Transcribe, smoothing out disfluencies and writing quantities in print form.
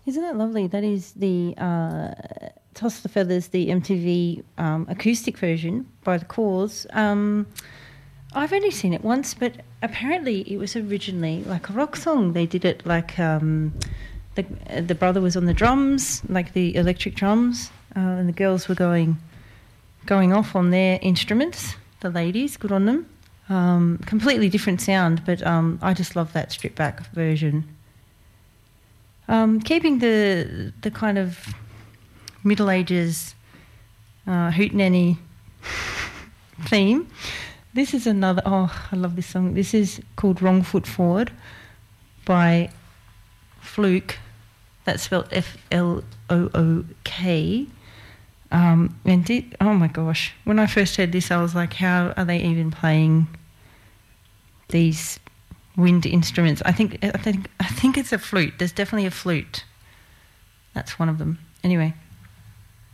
Isn't it lovely? That is the Toss the Feathers, the MTV acoustic version by The Cause. I've only seen it once, but apparently it was originally like a rock song. They did it like the brother was on the drums, like the electric drums, and the girls were going off on their instruments. The ladies, good on them. Completely different sound, but I just love that stripped back version. Keeping the kind of Middle Ages hootenanny theme. This is another, I love this song. This is called Wrong Foot Forward by Fluke. That's spelled Flook. Oh my gosh. When I first heard this, I was like, how are they even playing these wind instruments? I think it's a flute. There's definitely a flute. That's one of them. Anyway.